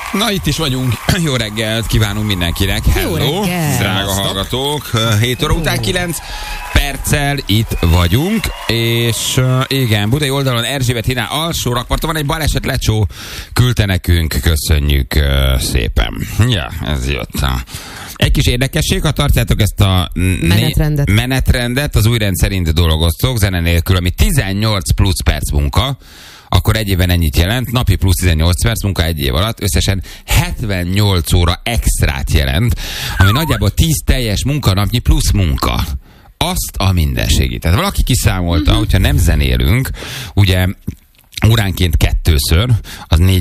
Na, itt is vagyunk. Jó reggelt kívánunk mindenkinek. Hello, drága hallgatók. 7 óra után 9 perccel itt vagyunk, és igen, Budai oldalon Erzsébetinál alsó rakparton van egy baleset, lecsó küldte nekünk, köszönjük szépen. Ja, ez jött. Egy kis érdekesség, ha tartjátok ezt a menetrendet, az új rend szerint dolgoztok, zene nélkül, ami 18 plusz perc munka, akkor egy évben ennyit jelent, napi plusz 18 perc munka egy év alatt, összesen 78 óra extrát jelent, ami nagyjából 10 teljes munkanapnyi plusz munka. Azt a mindenségét. Tehát valaki kiszámolta, hogyha nem zenélünk, ugye óránként 2-ször, az 4